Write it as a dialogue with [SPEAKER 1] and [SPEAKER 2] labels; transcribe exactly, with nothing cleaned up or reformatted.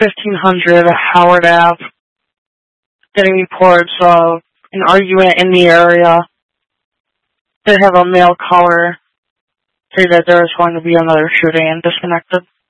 [SPEAKER 1] fifteen hundred Howard Avenue, getting reports of an argument in the area. They have a male caller say that there is going to be another shooting and disconnected.